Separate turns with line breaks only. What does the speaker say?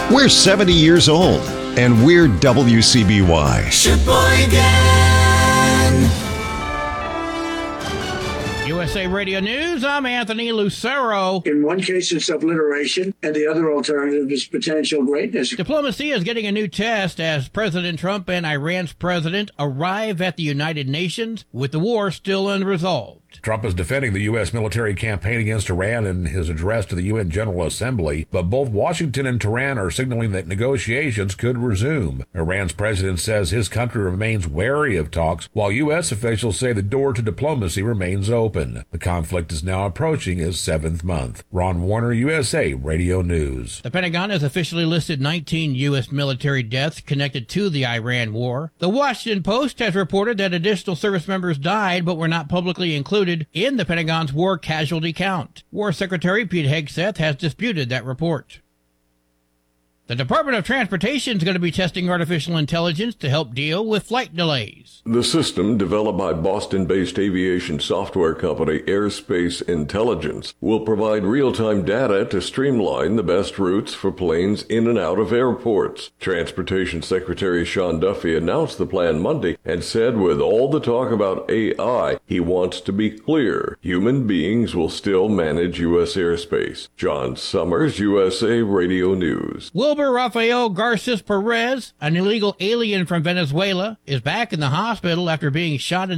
We're 70 years old, and we're WCBY.
Sheboygan.
USA Radio News, I'm Anthony Lucero.
In one case, it's obliteration, and the other alternative is potential greatness.
Diplomacy is getting a new test as President Trump and Iran's president arrive at the United Nations with the war still unresolved.
Trump is defending the U.S. military campaign against Iran in his address to the UN General Assembly, but both Washington and Tehran are signaling that negotiations could resume. Iran's president says his country remains wary of talks, while U.S. officials say the door to diplomacy remains open. The conflict is now approaching its 7th month. Ron Warner, USA Radio News.
The Pentagon has officially listed 19 U.S. military deaths connected to the Iran war. The Washington Post has reported that additional service members died but were not publicly included in the Pentagon's war casualty count. War Secretary Pete Hegseth has disputed that report. The Department of Transportation is going to be testing artificial intelligence to help deal with flight delays.
The system, developed by Boston-based aviation software company Airspace Intelligence, will provide real-time data to streamline the best routes for planes in and out of airports. Transportation Secretary Sean Duffy announced the plan Monday and said with all the talk about AI, he wants to be clear. Human beings will still manage U.S. airspace. John Summers, USA Radio News.
Wilbur Rafael Garces Perez, an illegal alien from Venezuela, is back in the hospital after being shot in